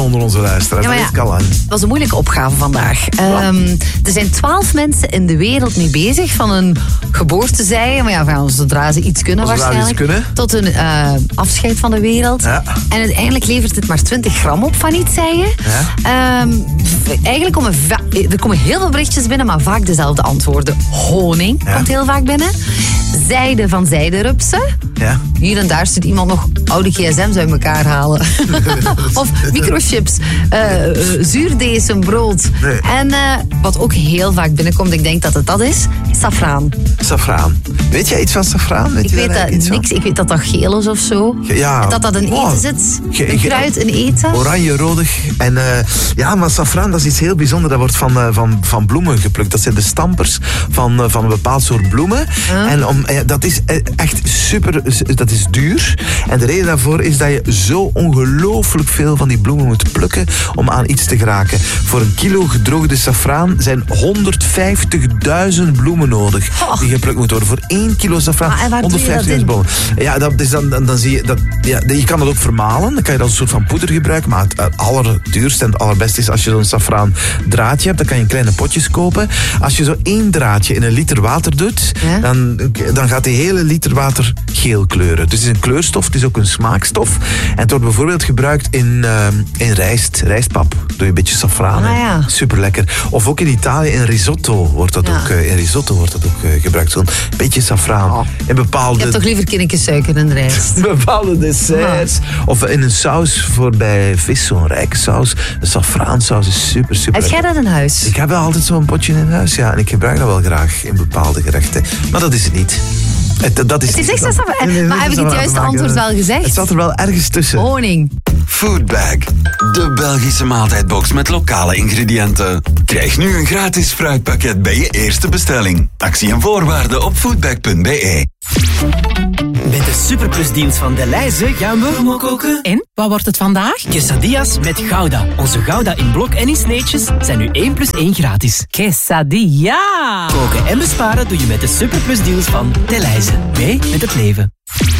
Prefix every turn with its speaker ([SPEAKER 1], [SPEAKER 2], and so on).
[SPEAKER 1] onder onze luisteraars.
[SPEAKER 2] Ja,
[SPEAKER 1] dat weet ik al lang.
[SPEAKER 2] Dat was een moeilijke opgave vandaag. Er zijn 12 mensen in de wereld mee bezig. Van een geboorte zij, maar ja, van zodra ze iets kunnen waarschijnlijk. Tot een afscheid van de wereld.
[SPEAKER 1] Ja.
[SPEAKER 2] En uiteindelijk levert het maar 20 gram op van iets, zei je.
[SPEAKER 1] Ja.
[SPEAKER 2] Eigenlijk er komen heel veel berichtjes binnen, maar vaak dezelfde antwoorden. Honing komt heel vaak binnen. Zijde van zijderupsen.
[SPEAKER 1] Ja.
[SPEAKER 2] Hier en daar zit iemand nog oude gsm's uit elkaar halen. Of microchips. Zuurdesembrood.
[SPEAKER 1] Nee.
[SPEAKER 2] En wat ook heel vaak binnenkomt, ik denk dat het dat is, safraan.
[SPEAKER 1] Safraan. Weet jij iets van safraan?
[SPEAKER 2] Ik weet dat niks. Ik weet dat dat geel is of zo.
[SPEAKER 1] Ja.
[SPEAKER 2] Dat in eten zit. Een kruid in eten.
[SPEAKER 1] Oranje-rodig. En maar safraan, dat is iets heel bijzonders. Dat wordt van bloemen geplukt. Dat zijn de stampers van een bepaald soort bloemen. En dat is echt super, dat is duur. En de reden daarvoor is dat je zo ongelooflijk veel van die bloemen moet plukken om aan iets te geraken. Voor een kilo gedroogde safraan zijn 150.000 bloemen nodig die geplukt moeten worden. Voor 1 kilo safraan 150.000 bloemen. Ja, dat is dan zie je dat. Ja, je kan dat ook vermalen. Dan kan je dat als een soort van poeder gebruiken. Maar het allerduurste en het allerbeste is als je zo'n safraan draadje hebt. Dan kan je in kleine potjes kopen. Als je zo 1 draadje in een liter water doet, dan gaat die hele liter water geel kleuren. Dus het is een kleurstof, het is ook een smaakstof. En het wordt bijvoorbeeld gebruikt in rijstpap. Doe je een beetje safraan. Super lekker. Of ook in Italië in risotto wordt dat ook gebruikt. Zo'n beetje safraan. In bepaalde...
[SPEAKER 2] Je hebt toch liever kindertjes suiker in de rijst?
[SPEAKER 1] Bepaalde desserts. Of in een saus voor bij vis, zo'n rijke saus. Een safraansaus is super, super.
[SPEAKER 2] Heb jij dat in huis?
[SPEAKER 1] Ik heb wel altijd zo'n potje in huis, ja. En ik gebruik dat wel graag in bepaalde gerechten. Maar dat is het niet. Het is
[SPEAKER 2] echt safraan. Maar heb ik het juiste antwoord wel gezegd?
[SPEAKER 1] Het zat er wel ergens tussen.
[SPEAKER 2] Honing.
[SPEAKER 3] Foodbag. De Belgische maaltijdbox met lokale ingrediënten. Krijg nu een gratis fruitpakket bij je eerste bestelling. Actie en voorwaarden op foodbag.be.
[SPEAKER 4] Met de superplusdeals van Delhaize gaan we koken.
[SPEAKER 5] En, wat wordt het vandaag?
[SPEAKER 4] Quesadillas met Gouda. Onze Gouda in blok en in sneetjes zijn nu 1 + 1 gratis.
[SPEAKER 5] Quesadilla!
[SPEAKER 4] Koken en besparen doe je met de superplusdeals van Delhaize. Mee met het leven.